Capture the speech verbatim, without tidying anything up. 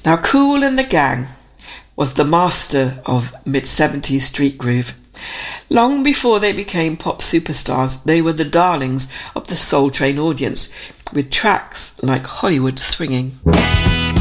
Now, Kool and the Gang was the master of mid-seventies street groove. Long before they became pop superstars, they were the darlings of the Soul Train audience, with tracks like Hollywood Swinging.